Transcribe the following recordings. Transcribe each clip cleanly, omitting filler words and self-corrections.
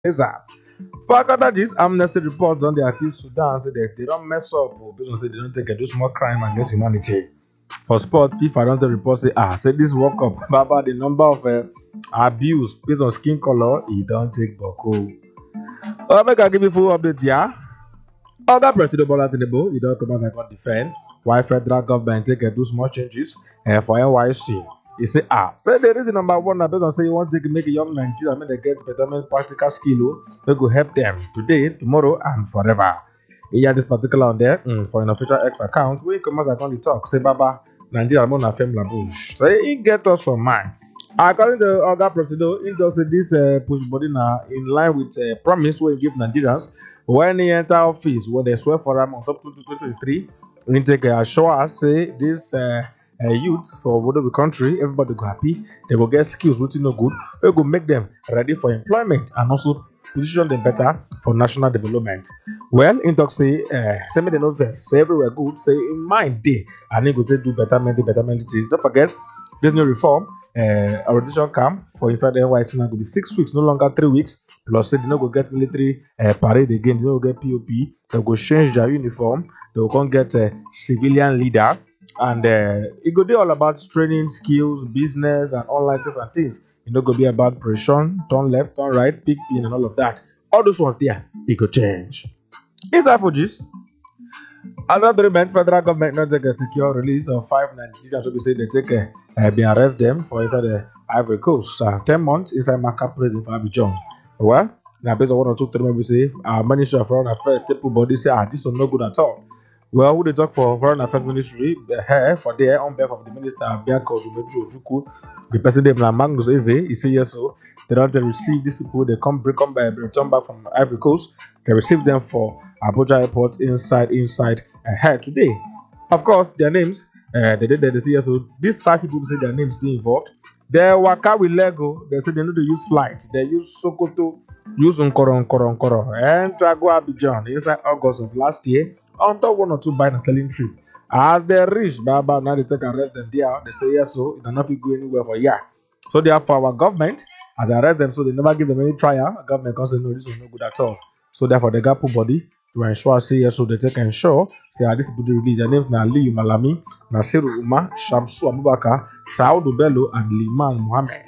Back after this, Amnesty reports on the accused Sudan say they don't mess up based on say they don't take a do small crime against humanity. For sport, FIFA don't report say this World Cup, Baba the number of abuse based on skin color, he don't take Boko. Make I give you full update here. Other President Bola Tinubu, he don't come out and come defend why federal government take do small changes for NYC. He say the reason number one na based on say you want to make a young Nigeria make they get better practical skill wey go help them today, tomorrow, and forever. He had this particular on there for an official X account wey come out and come dey talk say Baba Nigeria more na fame la bush. So he get us from mind. According to Oga Presido, he just say this push body na in line with promise wey he give Nigerians when he enter office when they swear for am on top 2023. He take assure us say this youth for the country, everybody go happy. They will get skills which is no good. We go make them ready for employment and also position them better for national development. Well, in talk say me they know this. Say everywhere good. Say in mind day, and he go take do betterment things. Don't forget this new reform. Orientation camp for inside the NYC now go be 6 weeks, no longer 3 weeks. Plus, say they no go get military parade again. They no go get POP. They go change their uniform. They will come get a civilian leader. And it go be all about training skills, business, and online things and things. It no go be about pressure, turn left, turn right, pick pin, and all of that. All those ones there, it go change. Inside for this, another federal government not take a secure release of 5 Nigerians. So we say they take be arrest them for inside the Ivory Coast. 10 months inside Maka prison for Abidjan. Well, now based on 1 or 2 things we say, our Ministry of Foreign Affairs staple body say this is no good at all. Well, who they talk for Foreign Affairs Ministry here for there on behalf of the Minister Bianco Dumeju Ojuku, the President Magnus Eze, he say yes, so they don't receive these people, they return back from Ivory Coast, they receive them for Abuja Airport inside here today. Of course, their names, they say yes, so these 5 people say their names still involved. They waka with Lego, they say they need to use flights, they use Sokoto, use Nkoro, enter go Abidjan inside August of last year. On top 1 or 2 buying and selling trip. As they reach Baba, now they take arrest them there. They say yes, so it will not be go anywhere for a year. So therefore, our government, as they arrest them, so they never give them any trial. The government can say no, this is no good at all. So therefore, they got put body to ensure say yes, so they take ensure say this people release their names now Aliyu Malami, Nasiru Umar, Shamsu Abubakar, Saudu Bello, and Liman Mohammed.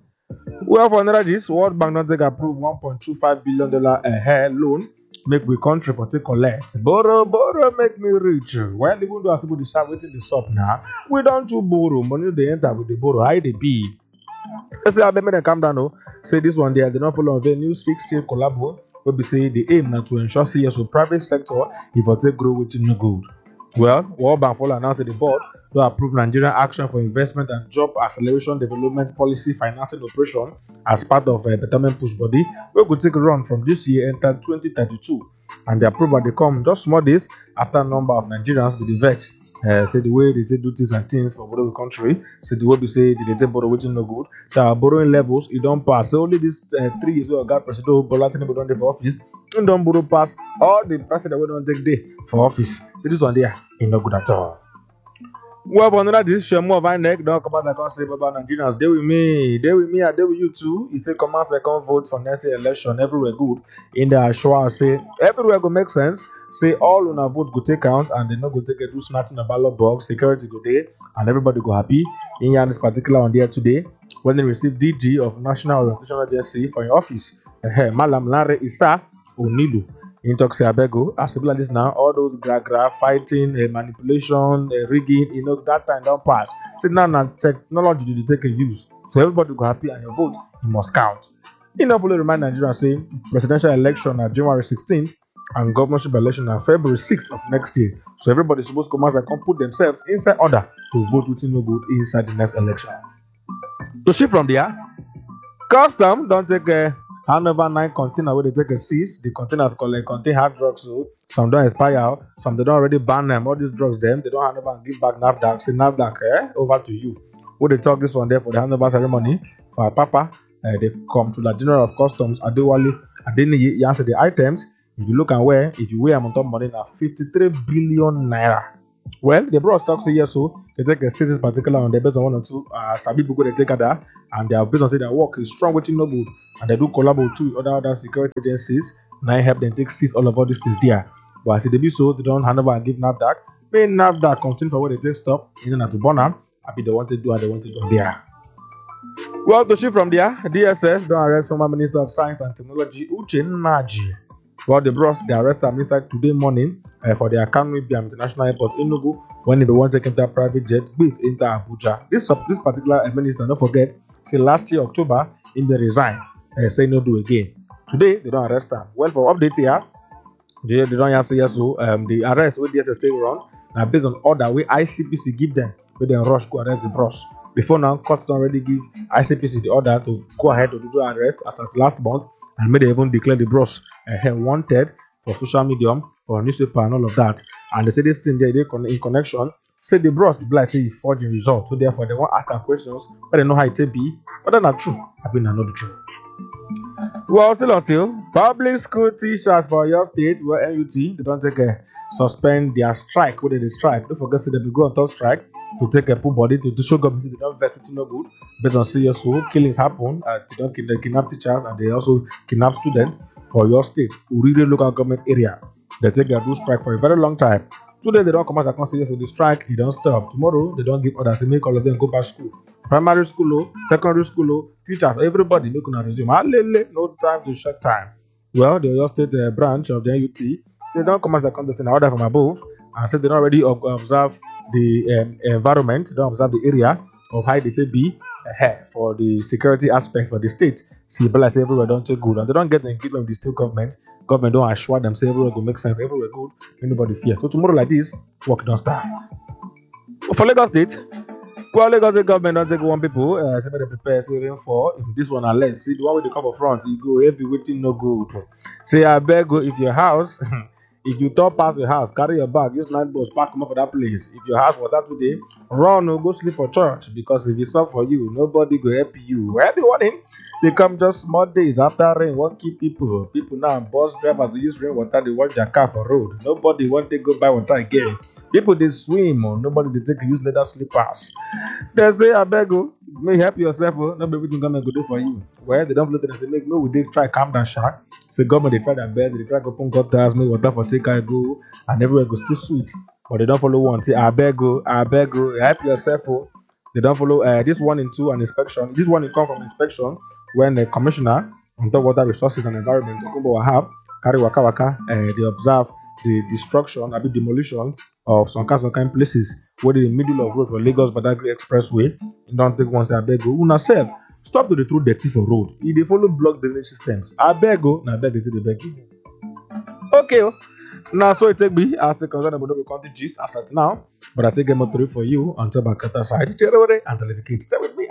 Well, for another this, World Bank not take approve $1.25 billion loan. Make we country for take collect. Borrow, make me rich. Well, even though I suppose to start waiting the shop now, we don't do borrow. Money they enter with the borrow. How they be? Let's say I make them calm down. No, say this one there. They don't follow on the new 6-year collabo. We be say the aim now to ensure say yes, so private sector if I take grow with no good. Well, World Bank follow announced the board to approve Nigerian action for investment and job acceleration development policy financing operation as part of a betterment push body. We could take a run from this year enter 2032, and the approval they come just small days after a number of Nigerians with the vex. Say the way they do things and things for the country. Say the way we say they take borrow which is no good. So our borrowing levels it don't pass. So only these 3 years we got President Bola Tinubu don't for office. And don't borrow pass all the president we don't take day for office. It is one there in no good at all. Well, but another decision more of my neck don't come out like I say about Nigerians. They with me, and they with you too. He say come out second vote for next year election everywhere good. In the assure say everywhere go make sense. Say all on a vote go take count and they not go take a do snatching a ballot box, security go there, and everybody go happy. In this particular on there today, when they receive DG of National Orientation Agency for your office, Malam Lare Isa Onilu. In talk say abego, as like this now, all those gra fighting, manipulation, rigging, that time don't pass. So now technology do they take a use. So everybody go happy and your vote it must count. Fully remind Nigeria say presidential election on January 16th and governorship election on February 6th of next year. So everybody supposed to come out and come put themselves inside order to vote with no good inside the next election. To shift from there, custom don't take a handover 9 container where they take a seize. The containers contain hard drugs, so some don't expire, some they don't already ban them. All these drugs them they don't hand over and give back NAFDAC. Say NAFDAC over to you. Would they talk this one there for the handover ceremony for Papa? They come to the General of Customs Adewale Adeniyi. You answer the items. If you look and where, if you weigh them on top money now 53 billion naira. Well, the bros talk say yes, so they take a serious particular on the based on one or two sabi people they take other and they are based on say their work is strong within no good and they do collaborate too with other security agencies. Now help them take seize all of all these things there. But as they do so, they don't hand over and give NAFDAC. May NAFDAC continue for what they take stop, in order to burn them. I be they want to do and they want to do there. Well, to shift from there, DSS don't arrest former Minister of Science and Technology Uche Naji. Well, they arrest him inside today morning for the Akanwi Biam International Airport in Enugu when they want to take a private jet with into Abuja. This particular minister, don't forget, say last year October, in the resign, say no do again. Today they don't arrest him. Well, for update here, they don't have to say so. The arrest with DSS still run based on order where ICPC give them, where they rush go arrest the bros. Before now, courts don't already give ICPC the order to go ahead to do the arrest as at last month, and may they even declare the bros wanted for social media, for newspaper, and all of that. And they say this thing they in connection. Say the bros be like say forging results, so therefore they want ask them questions, but they know how it be. But they're not true. I mean, not the truth. Well, until public school teachers for your state, where NUT, they don't take a suspend their strike. What they strike? Don't forget, say they will go on top strike to take a full body to show government they don't vet it no good. Based on serious killings happen, they kidnap teachers and they also kidnap students for your state, Uriri local government area. They take their do strike for a very long time. Today they don't come out and consider so the strike, it don't stop. Tomorrow they don't give orders, they make all of them go back to school. Primary school, secondary school, teachers, everybody look on resume. No time to short time. Well, the Oyo State branch of the NUT, they don't come out and consider an order from above and say they don't already observe the environment, they don't observe the area of how they be for the security aspect for the state. See, but like say everywhere don't take good and they don't get the engagement with the state government. Government don't assure them say everywhere will make sense, everywhere good, anybody fear. So tomorrow like this, work don't start. For Lagos State, well, Lagos State government don't take one people. Say they prepare say rainfall. If this one unless see the one with the cover front, you go every waiting no good. Say I beg go if your house. If you top pass your house, carry your bag, use night bus, park them up for that place. If your house water today, run or go sleep for church because if it's up for you, nobody go help you. Everyone in they come just small days after rain. Won't keep people. People now bus drivers who use rainwater, they wash their car for road. Nobody want to go buy water again. People they swim or nobody they take use leather slippers. They say I beg you, may help yourself, not everything government go do for you. Well, they don't float and say, make no, we did try calm down shark. So government they try their best, they try to open gutters, make water for take I go, and everywhere go still sweet. But they don't follow one. Say I beg you, help yourself. They don't follow this one into an inspection. This one will come from inspection when the commissioner on top water resources and environment Okumbo Wahab carry waka waka, they observe the destruction, a bit demolition of some kind places where in the middle of road for Lagos Badagry Expressway. You don't take one say I beg you, una self stop to the throw dirty for road. If they follow block drainage systems, I beg you, na beg they beg you. Okay. Now, so it take me as a concern about the country gist as at now, but I say game 3 for you until Bakata side. And tell the kids, stay with me.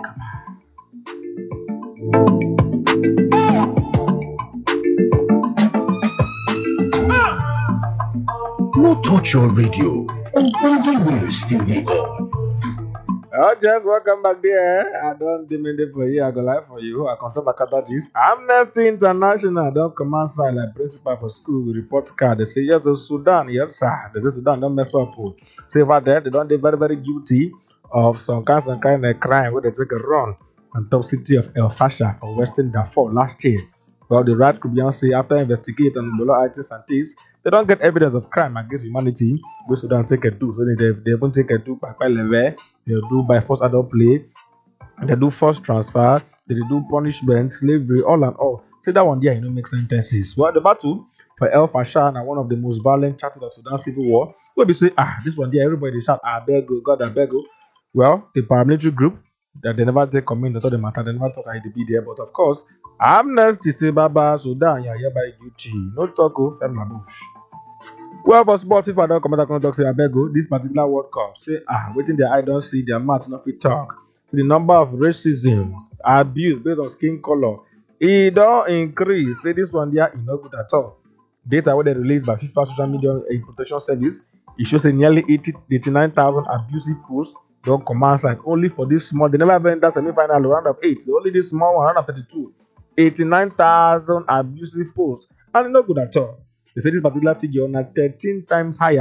No touch your radio. Ogbonge still dey on. Oh, just welcome back there. I don't demand it for you. I go live for you. I confirm Bakata gist. Amnesty International don't command side like principal for school with report card. They say yes to Sudan. Yes, sir. They say Sudan don't mess up. Say over there, they don't. They very very guilty of some kind of crime where they take a run on top city of El Fasher of Western Darfur last year. Well, the Red Tribune say after investigating on below items and things, they don't get evidence of crime against humanity. Go Sudan take a do. So they won't take a do by level. They do by forced adult play. They do forced transfer. They do punishment, slavery, all and all. Say that one there, make sentences. Well, the battle for El Fasher and one of the most violent chapters of Sudan civil war. Where they say, this one there, everybody shout, I beg you, God, I beg you. Well, the paramilitary group that they never take comment on the matter, they never talk IDB there, but of course, Amnesty say Baba Sudan, yeah, hereby guilty. No talk of bush. Well, but sports if I don't come out and talk say I beg you, this particular World Cup, say waiting their eye don't see their mouth not fit talk. So the number of racism, abuse based on skin color, it don't increase. Say this one there is not good at all. Data where they released by FIFA social media protection service, it shows a nearly 89,000 abusive posts don't command side only for this small. They never even enter semi-final round of 8. So only this small one, round of 32. 89,000 abusive posts, and it's not good at all. They say this particular figure is 13 times higher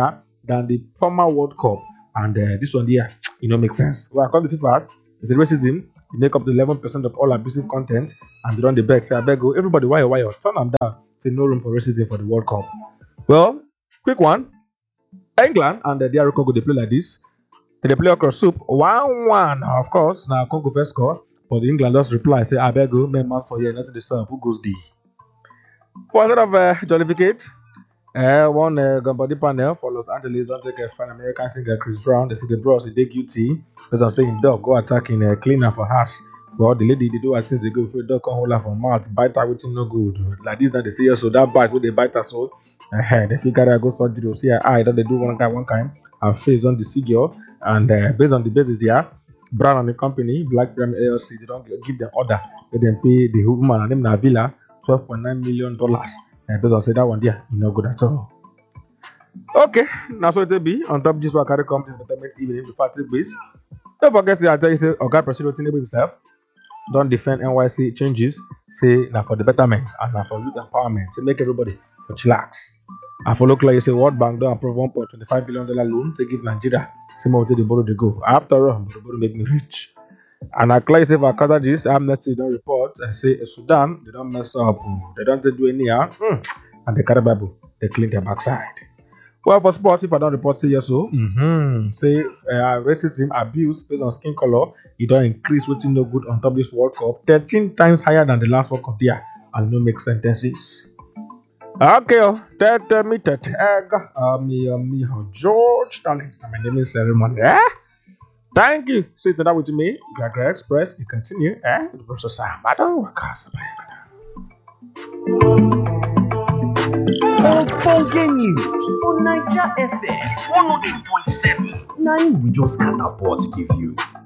than the former World Cup. And this one here, it don't make sense. Well, according to FIFA, it's a racism. They make up to 11% of all abusive content, and they run the back. Say, I beg you, everybody, why, turn them down. Say, no room for racism for the World Cup. Well, quick one. England and the DR Congo, they play like this. They play across soup 1-1. Of course, now Congo first score, but England just reply, say, I beg you, man, for here, nothing the sub. Who goes D? For a lot of jollificate, one Gambadi panel for Los Angeles don't take a fan American singer Chris Brown. They see the bros, they guilty. Because I'm saying dog go attacking a cleaner for hash. Well, the lady they do I think they go for dog can hold her from mouth, bite her with no good. Like this that they say so that bite with they bite her so they figure that go surgery. See her eye that they do one kind her face on this figure and based on the basis there, Brown and the company, Black Pyramid LLC, they don't give them order. They then pay the woman and them na villa $12.9 million. And based on say that one there, no good at all. Okay, now so it will be on top of this one carry companies betterment evening the party base. Don't forget to tell you say Oga Presido Tinubu himself don't defend NYC changes, say now for the betterment and now for youth empowerment to make everybody for chillax. And for local you say World Bank don't approve $1.25 billion loan to give Nigeria. Say more to the borrow they go. After all, the borrow make me rich. And I clearly say for cover this, Amnesty don't report and say Sudan they don't mess up, they don't do any harm, and the Caribbean they clean their backside. Well, for sports, if I don't report, say yes, so say racism abuse based on skin color, it don't increase, which is no good on top of this World Cup, 13 times higher than the last World Cup there, and no make sentences. Okay, me, George Darlington, my name is Ceremony. Thank you. Sit down with me, Greg Express. You continue, with the process. Ogbonge news for Naija FM 102.7. Na we just can't afford to give you.